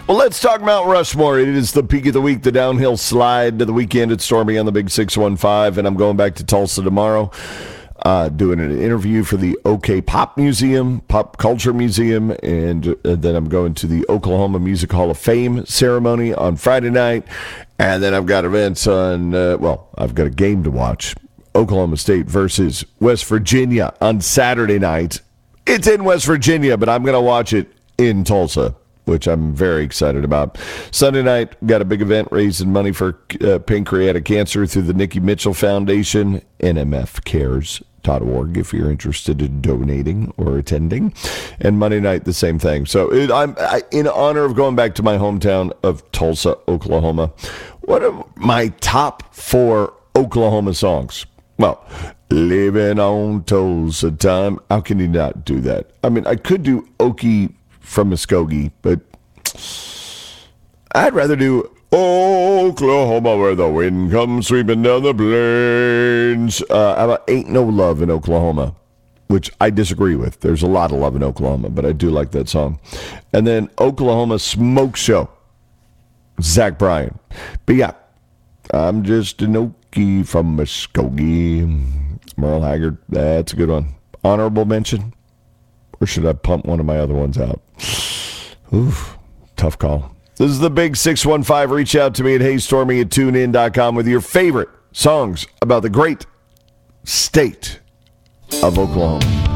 Well, let's talk Mount Rushmore. It is the peak of the week, the downhill slide to the weekend at Stormy on the Big 615, and I'm going back to Tulsa tomorrow, doing an interview for the OK Pop Museum, Pop Culture Museum, and then I'm going to the Oklahoma Music Hall of Fame ceremony on Friday night, and then I've got events on, I've got a game to watch, Oklahoma State versus West Virginia on Saturday night. It's in West Virginia, but I'm going to watch it in Tulsa, which I'm very excited about. Sunday night, got a big event raising money for pancreatic cancer through the Nikki Mitchell Foundation, nmfcares.org if you're interested in donating or attending. And Monday night, the same thing. So I'm in honor of going back to my hometown of Tulsa, Oklahoma. What are my top 4 Oklahoma songs? Well, living on Tulsa time. How can you not do that? I mean, I could do Okie from Muskogee, but I'd rather do Oklahoma where the wind comes sweeping down the plains. How about Ain't No Love in Oklahoma, which I disagree with. There's a lot of love in Oklahoma, but I do like that song. And then Oklahoma Smoke Show, Zach Bryan. But yeah, I'm just an Okie from Muskogee. Merle Haggard, that's a good one. Honorable mention? Or should I pump one of my other ones out? Oof, tough call. This is the Big 615. Reach out to me at heystormy@tunein.com with your favorite songs about the great state of Oklahoma.